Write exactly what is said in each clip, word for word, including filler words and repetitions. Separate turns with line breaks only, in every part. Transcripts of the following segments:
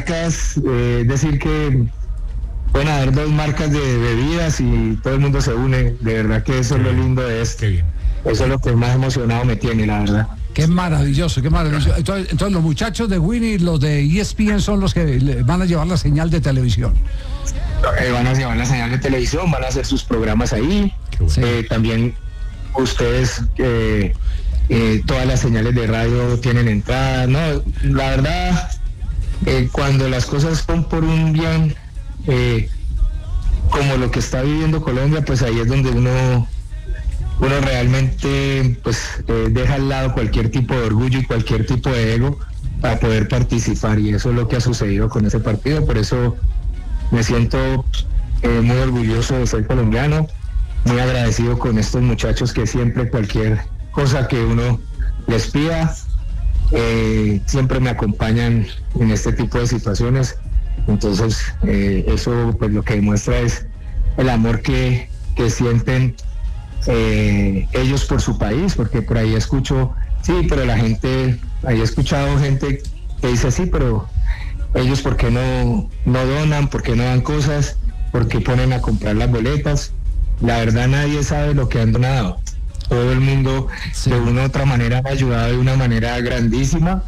marcas, eh, es decir que pueden haber dos marcas de bebidas y todo el mundo se une. De verdad que eso es lo lindo de esto. Eso es lo que más emocionado me tiene, la verdad.
Qué maravilloso, qué maravilloso. Entonces, entonces los muchachos de Winnie, los de E S P N son los que van a llevar la señal de televisión.
Eh, van a llevar la señal de televisión, van a hacer sus programas ahí. Bueno. Eh, también ustedes, eh, eh, todas las señales de radio tienen entrada. No, la verdad, eh, cuando las cosas son por un bien, eh, como lo que está viviendo Colombia, pues ahí es donde uno... uno realmente pues eh, deja al lado cualquier tipo de orgullo y cualquier tipo de ego para poder participar, y eso es lo que ha sucedido con ese partido. Por eso me siento eh, muy orgulloso de ser colombiano, muy agradecido con estos muchachos que siempre cualquier cosa que uno les pida eh, siempre me acompañan en este tipo de situaciones. Entonces eh, eso pues lo que demuestra es el amor que, que sienten Eh, ellos por su país, porque por ahí escucho, sí, pero la gente, ahí he escuchado gente que dice, sí, pero ellos por qué no, no donan, por qué no dan cosas, por qué ponen a comprar las boletas. La verdad nadie sabe lo que han donado. Todo el mundo sí. de una u otra manera han ayudado de una manera grandísima,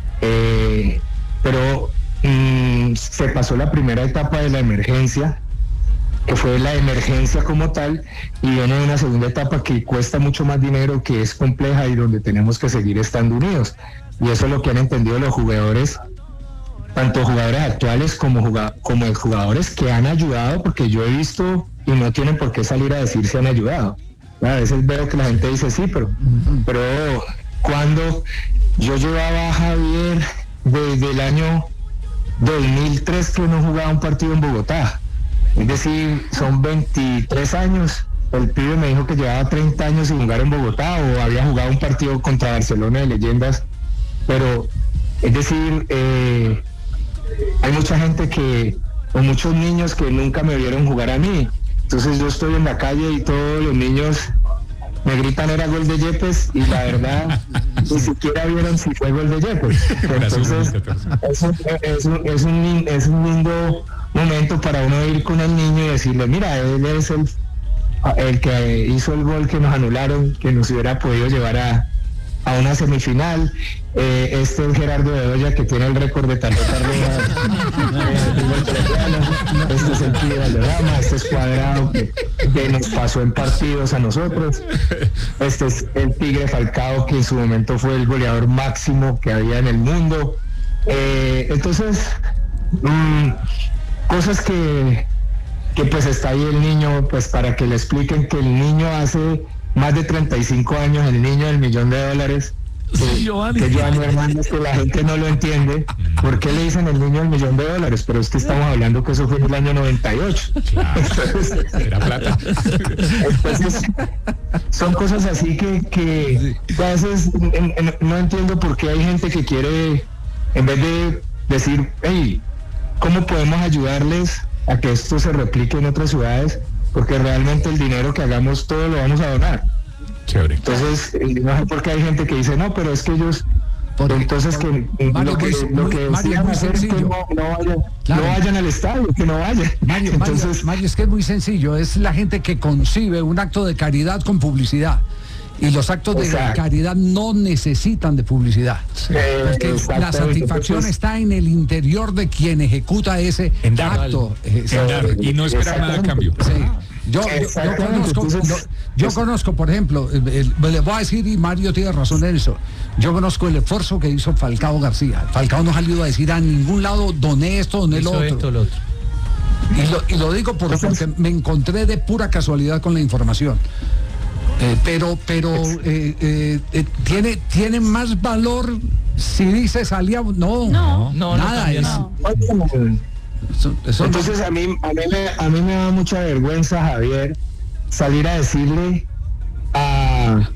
eh, pero mmm, se pasó la primera etapa de la emergencia, que fue la emergencia como tal, y viene una segunda etapa que cuesta mucho más dinero, que es compleja y donde tenemos que seguir estando unidos. Y eso es lo que han entendido los jugadores, tanto jugadores actuales como, jugad- como jugadores que han ayudado, porque yo he visto, y no tienen por qué salir a decir si han ayudado. A veces veo que la gente dice sí, pero, pero cuando yo llevaba a Javier desde el año dos mil tres que no jugaba un partido en Bogotá. Es decir, son veintitrés años. El pibe me dijo que llevaba treinta años sin jugar en Bogotá, o había jugado un partido contra Barcelona de leyendas. Pero, es decir, eh, hay mucha gente que, o muchos niños que nunca me vieron jugar a mí. Entonces yo estoy en la calle y todos los niños me gritan era gol de Yepes, y la verdad ni siquiera vieron si fue gol de Yepes. Entonces es un, es un, es un, es un lindo momento para uno ir con el niño y decirle, mira, él es el, el que hizo el gol que nos anularon, que nos hubiera podido llevar a, a una semifinal. Eh, este es Gerardo Bedoya, que tiene el récord de tarjetas rojas. eh, este es el Pío Valderrama, este es Cuadrado, que, que nos pasó en partidos a nosotros. Este es el Tigre Falcao, que en su momento fue el goleador máximo que había en el mundo. Eh, entonces, mmm, cosas que, que pues está ahí el niño, pues para que le expliquen que el niño hace más de treinta y cinco años, el niño del millón de dólares, que, sí, Giovanni. que Giovanni Hernández, que la gente no lo entiende, ¿por qué le dicen el niño del millón de dólares? Pero es que estamos hablando que eso fue en el año noventa y ocho. Claro, entonces, era plata. Entonces, son cosas así que, que, que a veces en, en, no entiendo por qué hay gente que quiere, en vez de decir, hey, ¿cómo podemos ayudarles a que esto se replique en otras ciudades? Porque realmente el dinero que hagamos todo lo vamos a donar. Chévere. Entonces, no sé por qué hay gente que dice, no, pero es que ellos... Porque, entonces, que Mario, lo que, muy, lo que decían hacer es que no, no, vayan, claro. no vayan al estadio, que no vayan.
Mario, entonces, Mario, Mario, es que es muy sencillo. Es la gente que concibe un acto de caridad con publicidad. Y los actos de exacto. caridad no necesitan de publicidad. Eh, porque la satisfacción entonces, está en el interior de quien ejecuta ese en dar, acto.
En dar, y no esperar nada a cambio.
Sí. Yo, yo, yo, conozco, entonces, yo, yo conozco, por ejemplo, el, el, le voy a decir, y Mario tiene razón en eso, yo conozco el esfuerzo que hizo Falcao García. Falcao no ha salido a decir a ningún lado, doné esto, doné lo otro. Esto, lo otro. Y, lo, y lo digo por, porque me encontré de pura casualidad con la información. Eh, pero pero eh, eh, eh, tiene tiene más valor si dice salía no
no, no
nada
no,
es,
no.
Eso, eso entonces no. a mí a mí me a mí me da mucha vergüenza, Javier, salir a decirle a,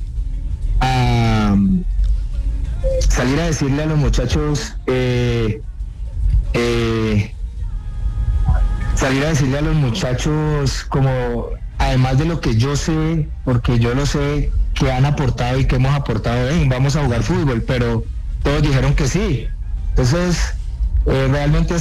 a salir a decirle a los muchachos eh, eh, salir a decirle a los muchachos como, además de lo que yo sé, porque yo lo sé, que han aportado y que hemos aportado, ven, vamos a jugar fútbol, pero todos dijeron que sí. Entonces, eh, realmente